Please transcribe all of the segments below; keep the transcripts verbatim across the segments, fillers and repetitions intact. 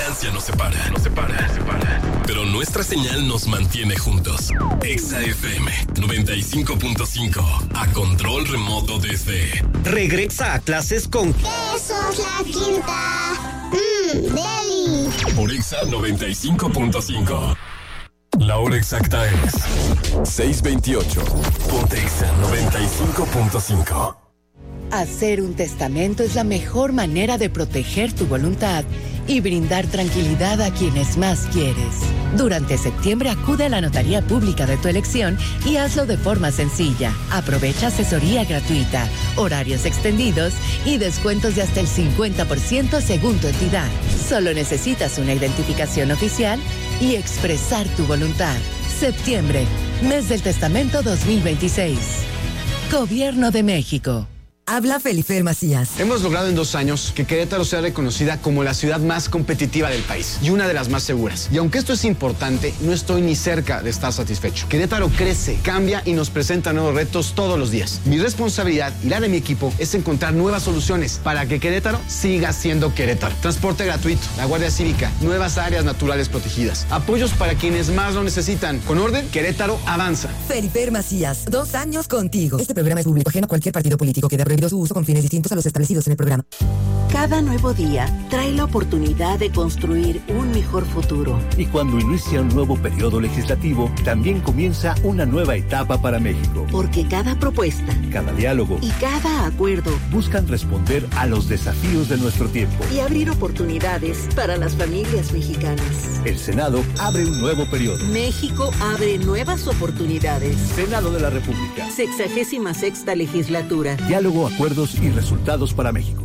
distancia nos separa, nos separa, nos separa. Pero nuestra señal nos mantiene juntos. Exa F M noventa y cinco punto cinco. A control remoto desde... Regresa a clases con... Eso es la quinta. Mmm, deli. Por Exa noventa y cinco punto cinco. La hora exacta es seis veintiocho. Ponte Exa noventa y cinco punto cinco. Hacer un testamento es la mejor manera de proteger tu voluntad y brindar tranquilidad a quienes más quieres. Durante septiembre acude a la notaría pública de tu elección y hazlo de forma sencilla. Aprovecha asesoría gratuita, horarios extendidos y descuentos de hasta el cincuenta por ciento según tu entidad. Solo necesitas una identificación oficial y expresar tu voluntad. Septiembre, mes del testamento dos mil veintiséis. Gobierno de México. Habla Felifer Macías. Hemos logrado en dos años que Querétaro sea reconocida como la ciudad más competitiva del país y una de las más seguras. Y aunque esto es importante, no estoy ni cerca de estar satisfecho. Querétaro crece, cambia y nos presenta nuevos retos todos los días. Mi responsabilidad y la de mi equipo es encontrar nuevas soluciones para que Querétaro siga siendo Querétaro. Transporte gratuito, la Guardia Cívica, nuevas áreas naturales protegidas, apoyos para quienes más lo necesitan. Con orden, Querétaro avanza. Felifer Macías, dos años contigo. Este programa es público ajeno a cualquier partido político que dé prohibido su uso con fines distintos a los establecidos en el programa. Cada nuevo día trae la oportunidad de construir un mejor futuro. Y cuando inicia un nuevo periodo legislativo, también comienza una nueva etapa para México. Porque cada propuesta, cada diálogo y cada acuerdo buscan responder a los desafíos de nuestro tiempo y abrir oportunidades para las familias mexicanas. El Senado abre un nuevo periodo. México abre nuevas oportunidades. Senado de la República. Sexagésima sexta legislatura. Diálogo, acuerdos y resultados para México.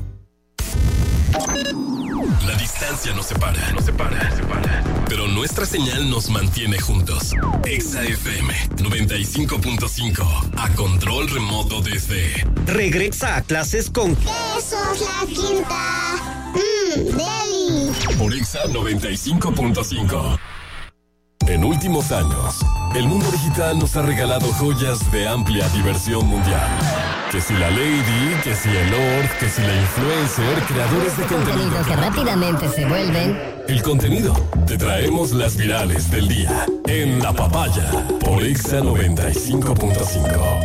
La distancia nos separa, nos separa, nos separa. Pero nuestra señal nos mantiene juntos. Exa F M noventa y cinco punto cinco. A control remoto desde... Regresa a clases con... Eso es la quinta. Mmm, deli. Por Exa noventa y cinco punto cinco. En últimos años, el mundo digital nos ha regalado joyas de amplia diversión mundial. Que si la Lady, que si el Lord, que si la influencer, creadores de contenido. Contenidos que rápidamente se vuelven. El contenido. Te traemos las virales del día. En La Papaya. Por Exa noventa y cinco punto cinco.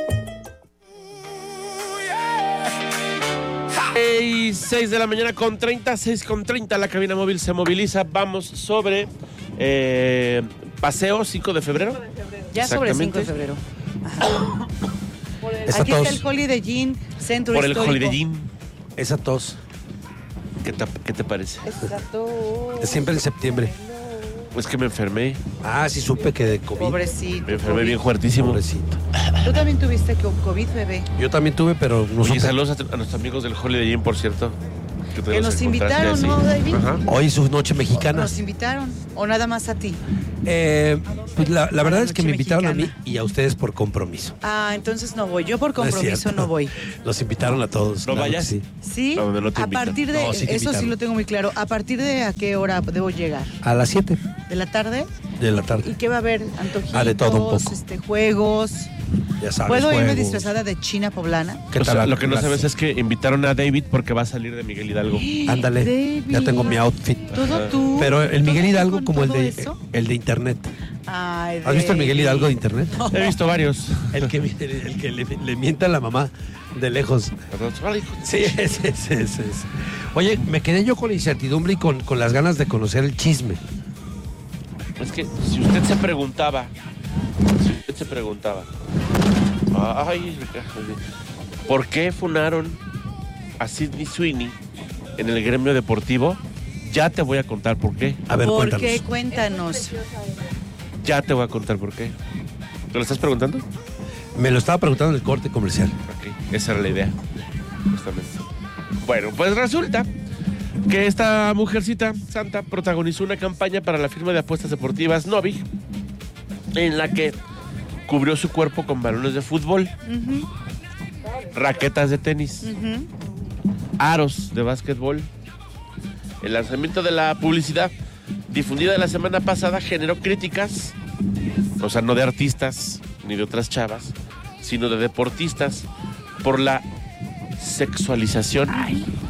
seis de la mañana con treinta, seis con treinta. La cabina móvil se moviliza. Vamos sobre eh, paseo cinco de febrero. Ya sobre cinco de febrero. Ajá. Por el, aquí tos. Está el Holiday Inn, centro Por histórico. el Holiday Inn. Esa tos. ¿Qué te, qué te parece? Esa tos. Es siempre en septiembre. Pues que me enfermé. Ah, sí supe que de COVID. Pobrecito. Me enfermé COVID. Bien fuertísimo. Pobrecito. Tú también tuviste COVID, bebé. Yo también tuve, pero no Oye, saludos a, a nuestros amigos del Holiday Inn, por cierto. Que, que nos invitaron, así. ¿No, David? Ajá. Hoy su noche mexicana. ¿Nos invitaron? ¿O nada más a ti? Eh, pues la, la verdad es que me invitaron mexicana. A mí y a ustedes por compromiso. Ah, entonces no voy. Yo por compromiso no, no voy. Nos invitaron a todos. ¿No claro vayas? Sí. ¿Sí? No, no a partir de... No, sí eso sí lo tengo muy claro. ¿A partir de a qué hora debo llegar? A las siete. ¿De la tarde? De la tarde. ¿Y qué va a haber? ¿Antojitos? Ah, de todo un poco. Este, juegos... Ya sabes, ¿Puedo juegos. irme disfrazada de china poblana? O sea, lo que no sabes es que invitaron a David porque va a salir de Miguel Hidalgo. Ándale, David. Ya tengo mi outfit. Todo tú. Pero el Miguel Hidalgo como el de eso? el de internet. Ay, ¿Has visto el Miguel Hidalgo de internet? No. He visto varios. El que, el, el que le, le mienta a la mamá de lejos. Sí, ese, ese, ese, ese. Oye, me quedé yo con la incertidumbre y con, con las ganas de conocer el chisme. Es que si usted se preguntaba, si usted se preguntaba, ay, ¿por qué funaron a Sydney Sweeney en el gremio deportivo? Ya te voy a contar por qué. A ver, ¿Por cuéntanos. qué? Cuéntanos. Ya te voy a contar por qué. ¿Te lo estás preguntando? Me lo estaba preguntando en el corte comercial. Ok, esa era la idea. Justamente. Bueno, pues resulta que esta mujercita santa protagonizó una campaña para la firma de apuestas deportivas Novig, en la que cubrió su cuerpo con balones de fútbol, uh-huh. raquetas de tenis, uh-huh. aros de básquetbol. El lanzamiento de la publicidad difundida la semana pasada generó críticas, o sea, no de artistas ni de otras chavas, sino de deportistas, por la sexualización Ay.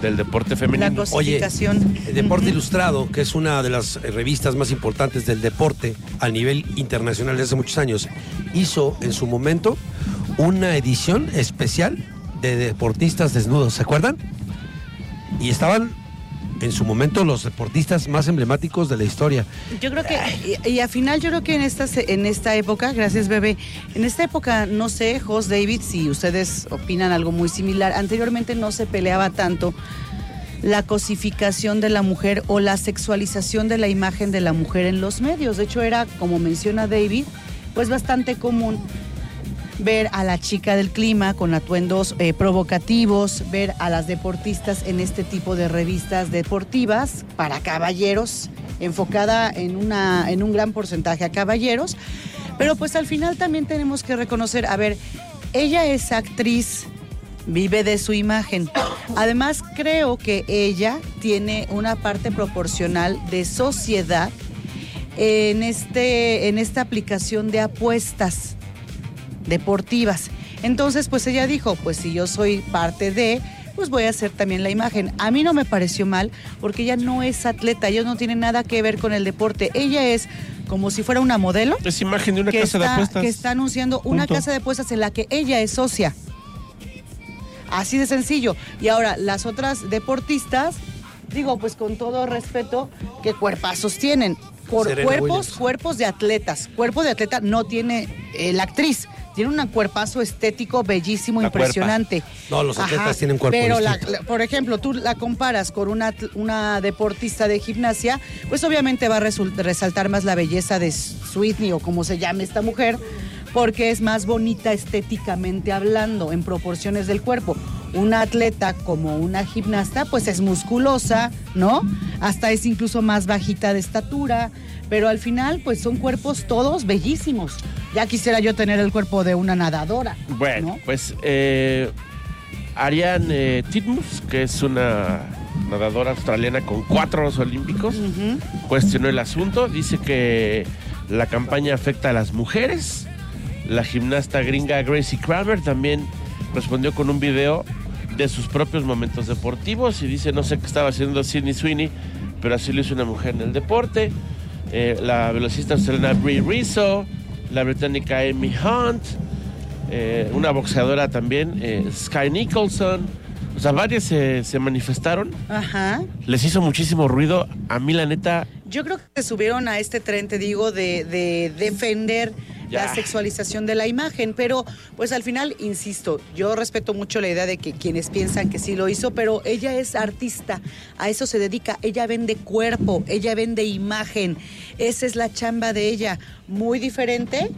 del deporte femenino. La cosificación. Oye, el Deporte uh-huh. Ilustrado, que es una de las revistas más importantes del deporte a nivel internacional desde hace muchos años, hizo en su momento una edición especial de deportistas desnudos, ¿se acuerdan? Y estaban en su momento los deportistas más emblemáticos de la historia. Yo creo que, y, y al final yo creo que en esta, en esta época, gracias bebé, en esta época, no sé, Jos, David, si ustedes opinan algo muy similar, anteriormente no se peleaba tanto la cosificación de la mujer o la sexualización de la imagen de la mujer en los medios. De hecho era, como menciona David, pues bastante común ver a la chica del clima con atuendos eh, provocativos, ver a las deportistas en este tipo de revistas deportivas para caballeros, enfocada en, una, en un gran porcentaje a caballeros, pero pues al final también tenemos que reconocer, a ver, ella es actriz, vive de su imagen. Además, creo que ella tiene una parte proporcional de sociedad en, este, en esta aplicación de apuestas deportivas. Entonces, pues ella dijo, pues si yo soy parte de, pues voy a hacer también la imagen. A mí no me pareció mal, porque ella no es atleta, ella no tiene nada que ver con el deporte. Ella es como si fuera una modelo. Es imagen de una casa está, de apuestas. Que está anunciando una Punto. casa de apuestas en la que ella es socia. Así de sencillo. Y ahora, las otras deportistas, digo, pues con todo respeto, ¿qué cuerpazos tienen? Por Serena cuerpos, Williams. cuerpos de atletas. Cuerpo de atleta no tiene eh, la actriz. Tiene un cuerpazo estético bellísimo, La impresionante. cuerpa. No, los atletas Ajá, tienen cuerpo Pero, la, distinto. la, por ejemplo, tú la comparas con una, una deportista de gimnasia, pues obviamente va a result, resaltar más la belleza de Sweetney o como se llame esta mujer, porque es más bonita estéticamente hablando, en proporciones del cuerpo. Una atleta como una gimnasta, pues es musculosa, ¿no? Hasta es incluso más bajita de estatura, pero al final, pues son cuerpos todos bellísimos. Ya quisiera yo tener el cuerpo de una nadadora. Bueno, ¿no? pues eh, Ariane eh, Titmus, que es una nadadora australiana con cuatro oros olímpicos, uh-huh. cuestionó el asunto, dice que la campaña afecta a las mujeres. La gimnasta gringa Gracie Kramer también respondió con un video de sus propios momentos deportivos y dice, no sé qué estaba haciendo Sydney Sweeney, pero así lo hizo una mujer en el deporte. Eh, la velocista australiana Brie Rizzo, la británica Amy Hunt, eh, una boxeadora también, eh, Sky Nicholson. O sea, varias se, se manifestaron. Ajá. Les hizo muchísimo ruido. A mí, la neta... Yo creo que se subieron a este tren, te digo, de, de defender ya. la sexualización de la imagen, pero pues al final, insisto, yo respeto mucho la idea de que quienes piensan que sí lo hizo, pero ella es artista, a eso se dedica, ella vende cuerpo, ella vende imagen, esa es la chamba de ella, muy diferente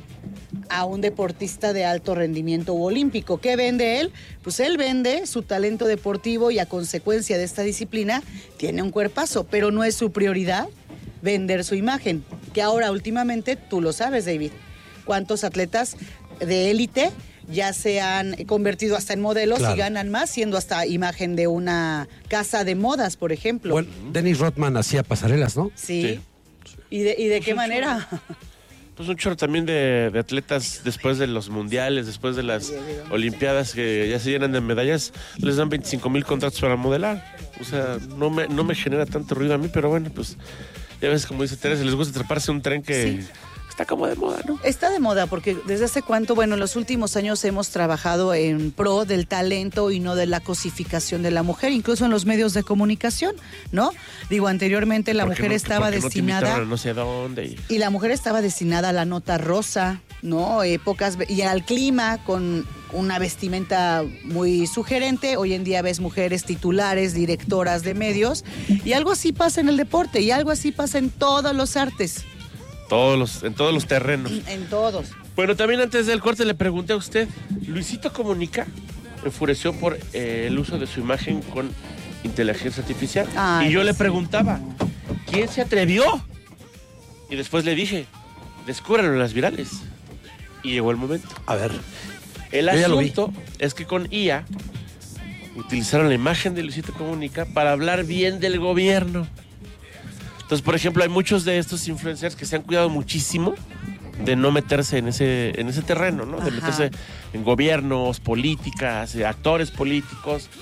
a un deportista de alto rendimiento u olímpico. ¿Qué vende él? Pues él vende su talento deportivo y a consecuencia de esta disciplina tiene un cuerpazo, pero no es su prioridad vender su imagen, que ahora últimamente, tú lo sabes, David, cuántos atletas de élite ya se han convertido hasta en modelos claro. y ganan más siendo hasta imagen de una casa de modas, por ejemplo. Bueno, Dennis Rodman hacía pasarelas, ¿no? Sí. sí. ¿Y de, y de qué manera? Pues un chorro también de, de atletas después de los mundiales, después de las olimpiadas que ya se llenan de medallas, les dan veinticinco mil contratos para modelar. O sea, no me, no me genera tanto ruido a mí, pero bueno, pues ya ves, como dice Teresa, les gusta treparse un tren que... Sí. Está como de moda, ¿no? Está de moda porque desde hace cuánto, bueno, en los últimos años hemos trabajado en pro del talento y no de la cosificación de la mujer, incluso en los medios de comunicación, ¿no? Digo, anteriormente la mujer no, estaba destinada... No, no sé dónde. Y... y la mujer estaba destinada a la nota rosa, ¿no? Épocas, y al clima con una vestimenta muy sugerente. Hoy en día ves mujeres titulares, directoras de medios, y algo así pasa en el deporte, y algo así pasa en todos los artes. Todos los, en todos los terrenos. En todos. Bueno, también antes del corte le pregunté a usted, Luisito Comunica enfureció por eh, el uso de su imagen con inteligencia artificial. Ay, y yo le preguntaba, ¿quién se atrevió? Y después le dije, descúbranlo en las virales. Y llegó el momento. A ver. El asunto es que con I A utilizaron la imagen de Luisito Comunica para hablar bien del gobierno. Entonces, por ejemplo, hay muchos de estos influencers que se han cuidado muchísimo de no meterse en ese, en ese terreno, ¿no? De Ajá. meterse en gobiernos, políticas, actores políticos.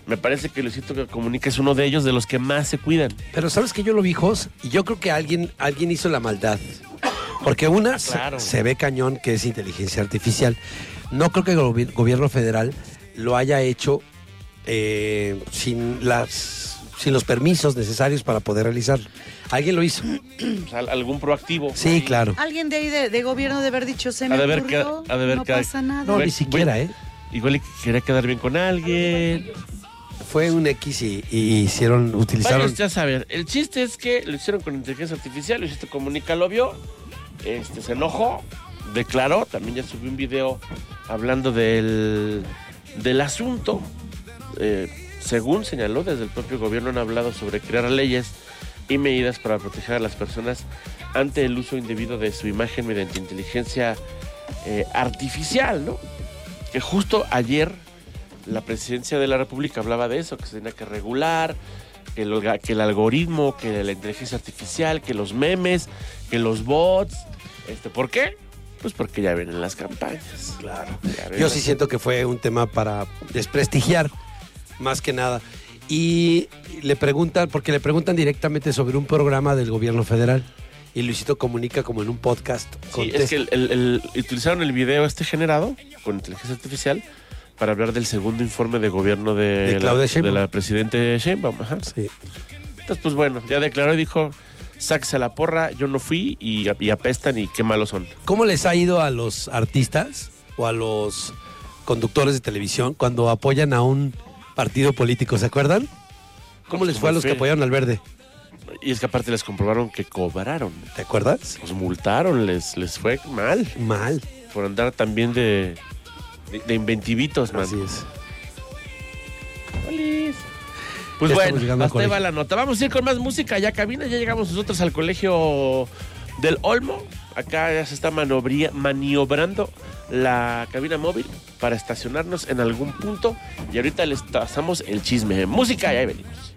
me parece que Luisito Comunica es uno de ellos, de los que más se cuidan. Pero ¿sabes que yo lo vi, Jos? Y yo creo que alguien, alguien hizo la maldad. Porque una, ah, claro. se, se ve cañón que es inteligencia artificial. No creo que el gobi- gobierno federal lo haya hecho eh, sin, las, sin los permisos necesarios para poder realizarlo. Alguien lo hizo. O sea, algún proactivo. Sí, sí, claro. Alguien de ahí de, de gobierno de haber dicho, se me ha de ver ocurrió, que, ha de ver no que, pasa nada. No, ni siquiera, ¿eh? Igual quería quedar bien con alguien. Fue un X y, y hicieron, utilizaron... Varios, ya saben, el chiste es que lo hicieron con inteligencia artificial, Luisito Comunica lo vio, este, se enojó, declaró, también ya subió un video hablando del, del asunto. Eh, según señaló, desde el propio gobierno han hablado sobre crear leyes y medidas para proteger a las personas ante el uso indebido de su imagen mediante inteligencia eh, artificial, ¿no? Que justo ayer la presidencia de la República hablaba de eso, que se tenía que regular, que el, que el algoritmo, que la inteligencia artificial, que los memes, que los bots. Este, ¿por qué? Pues porque ya vienen las campañas. Claro. Yo sí siento que fue un tema para desprestigiar, más que nada. Y le preguntan, porque le preguntan directamente sobre un programa del gobierno federal. Y Luisito Comunica como en un podcast. Sí, es que el, el, el, utilizaron el video este generado con inteligencia artificial para hablar del segundo informe de gobierno de, de, Claudia la, de la presidente Sheinbaum. Ajá. Sí. Entonces, pues bueno, ya declaró y dijo, sáquese a la porra, yo no fui y, y apestan y qué malos son. ¿Cómo les ha ido a los artistas o a los conductores de televisión cuando apoyan a un partido político? ¿Se acuerdan? ¿Cómo les fue a los que apoyaron al Verde? Y es que aparte les comprobaron que cobraron. ¿Te acuerdas? Los multaron, les, les fue mal. Mal. Por andar también de, de, de inventivitos, man. Así es. ¡Holis! Pues Ya bueno, hasta ahí va la nota. Vamos a ir con más música. Ya cabina, ya llegamos nosotros al colegio del Olmo. Acá ya se está manobria, maniobrando la cabina móvil para estacionarnos en algún punto. Y ahorita les pasamos el chisme. Música, ya venimos.